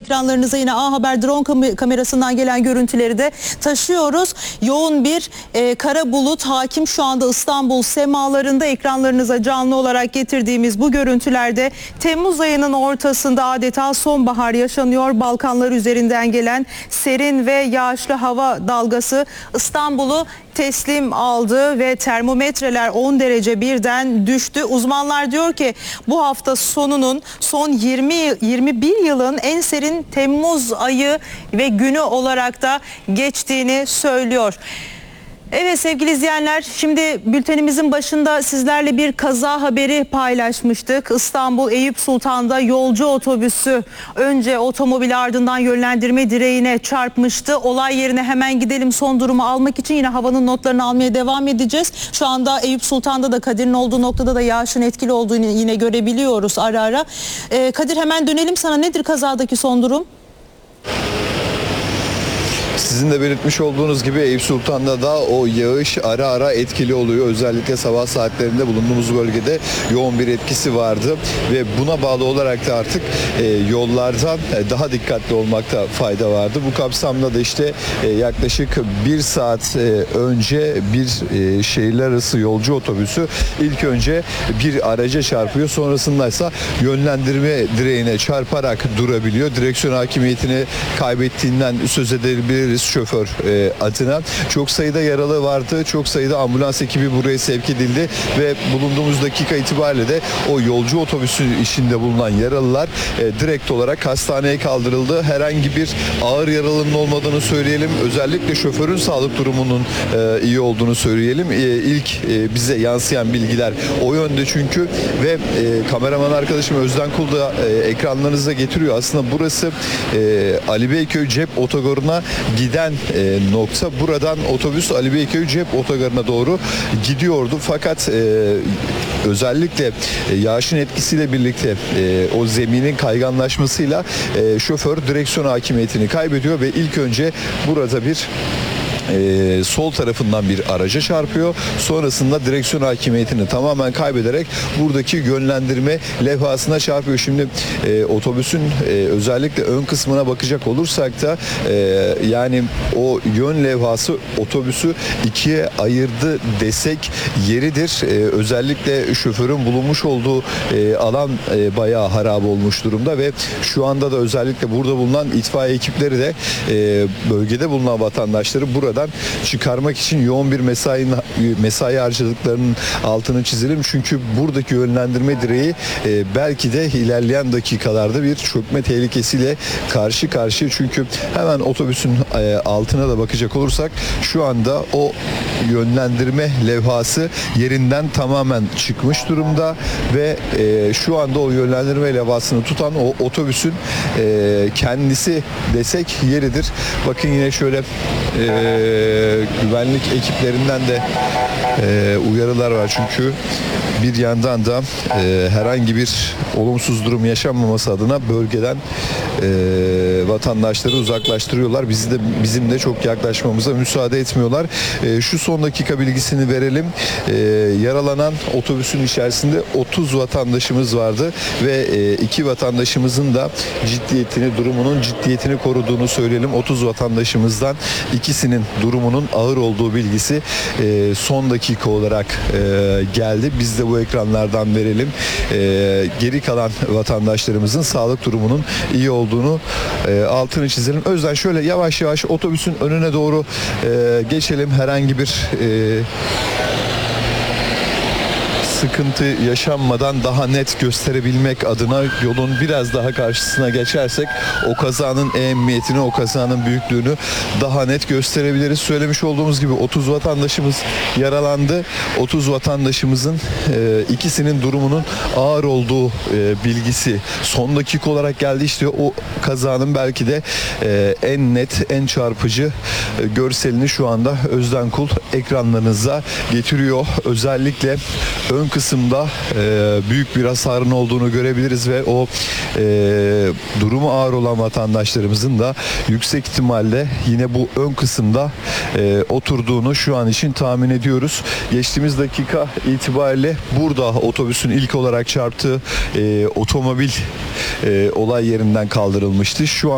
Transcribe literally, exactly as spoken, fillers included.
ekranlarınıza yine A Haber drone kam kamerasından gelen görüntüleri de taşıyoruz. Yoğun bir e, kara bulut hakim şu anda İstanbul semalarında. Ekranlarınıza canlı olarak getirdiğimiz bu görüntülerde Temmuz ayının ortasında adeta sonbahar yaşanıyor. Balkanlar üzerinden gelen serin ve yağışlı hava dalgası İstanbul'u teslim aldı ve termometreler on derece birden düştü. Uzmanlar diyor ki bu hafta sonunun son yirmi yirmi bir yılın en serin Temmuz ayı ve günü olarak da geçtiğini söylüyor. Evet sevgili izleyenler, şimdi bültenimizin başında sizlerle bir kaza haberi paylaşmıştık. İstanbul Eyüp Sultan'da yolcu otobüsü önce otomobil ardından yönlendirme direğine çarpmıştı. Olay yerine hemen gidelim, son durumu almak için yine havanın notlarını almaya devam edeceğiz. Şu anda Eyüp Sultan'da da Kadir'in olduğu noktada da yağışın etkili olduğunu yine görebiliyoruz ara ara. Ee, Kadir, hemen dönelim sana, nedir kazadaki son durum? Sizin de belirtmiş olduğunuz gibi Eyüp Sultan'da da o yağış ara ara etkili oluyor. Özellikle sabah saatlerinde bulunduğumuz bölgede yoğun bir etkisi vardı ve buna bağlı olarak da artık e, yollardan e, daha dikkatli olmakta fayda vardı. Bu kapsamda da işte e, yaklaşık bir saat e, önce bir e, şehirler arası yolcu otobüsü ilk önce bir araca çarpıyor. Sonrasında ise yönlendirme direğine çarparak durabiliyor. Direksiyon hakimiyetini kaybettiğinden söz edebiliriz şoför e, adına. Çok sayıda yaralı vardı. Çok sayıda ambulans ekibi buraya sevk edildi ve bulunduğumuz dakika itibariyle de o yolcu otobüsü içinde bulunan yaralılar e, direkt olarak hastaneye kaldırıldı. Herhangi bir ağır yaralının olmadığını söyleyelim. Özellikle şoförün sağlık durumunun e, iyi olduğunu söyleyelim. E, ilk e, bize yansıyan bilgiler o yönde çünkü ve e, kameraman arkadaşım Özden Kul da e, ekranlarınıza getiriyor. Aslında burası e, Ali Beyköy Cep Otogarı'na giden e, nokta. Buradan otobüs Ali Beyköy Cep Otogarı'na doğru gidiyordu. Fakat e, özellikle e, yağışın etkisiyle birlikte e, o zeminin kayganlaşmasıyla e, şoför direksiyon hakimiyetini kaybediyor ve ilk önce burada bir Ee, sol tarafından bir araca çarpıyor. Sonrasında direksiyon hakimiyetini tamamen kaybederek buradaki yönlendirme levhasına çarpıyor. Şimdi e, otobüsün e, özellikle ön kısmına bakacak olursak da e, yani o yön levhası otobüsü ikiye ayırdı desek yeridir. E, özellikle şoförün bulunmuş olduğu e, alan e, bayağı harap olmuş durumda ve şu anda da özellikle burada bulunan itfaiye ekipleri de e, bölgede bulunan vatandaşları burada çıkarmak için yoğun bir mesai mesai harcadıklarının altını çizelim. Çünkü buradaki yönlendirme direği e, belki de ilerleyen dakikalarda bir çökme tehlikesiyle karşı karşıya. Çünkü hemen otobüsün e, altına da bakacak olursak şu anda o yönlendirme levhası yerinden tamamen çıkmış durumda ve e, şu anda o yönlendirme levhasını tutan o otobüsün e, kendisi desek yeridir. Bakın yine şöyle e, güvenlik ekiplerinden de e, uyarılar var çünkü bir yandan da e, herhangi bir olumsuz durum yaşanmaması adına bölgeden e, vatandaşları uzaklaştırıyorlar. Bizi de bizim de çok yaklaşmamıza müsaade etmiyorlar. E, şu son dakika bilgisini verelim. E, yaralanan otobüsün içerisinde otuz vatandaşımız vardı ve e, iki vatandaşımızın da ciddiyetini, durumunun ciddiyetini koruduğunu söyleyelim. otuz vatandaşımızdan ikisinin durumunun ağır olduğu bilgisi e, son dakika olarak e, geldi. Biz de bu ekranlardan verelim. E, geri kalan vatandaşlarımızın sağlık durumunun iyi olduğunu e, altını çizelim. O yüzden şöyle yavaş yavaş otobüsün önüne doğru e, geçelim. Herhangi bir e, sıkıntı yaşanmadan daha net gösterebilmek adına yolun biraz daha karşısına geçersek o kazanın ehemmiyetini, o kazanın büyüklüğünü daha net gösterebiliriz. Söylemiş olduğumuz gibi otuz vatandaşımız yaralandı. otuz vatandaşımızın e, ikisinin durumunun ağır olduğu e, bilgisi son dakika olarak geldi. İşte o kazanın belki de e, en net, en çarpıcı e, görselini şu anda Özden Kul ekranlarınıza getiriyor. Özellikle ön kısımda e, büyük bir hasarın olduğunu görebiliriz ve o e, durumu ağır olan vatandaşlarımızın da yüksek ihtimalle yine bu ön kısımda e, oturduğunu şu an için tahmin ediyoruz. Geçtiğimiz dakika itibariyle burada otobüsün ilk olarak çarptığı e, otomobil e, olay yerinden kaldırılmıştı. Şu an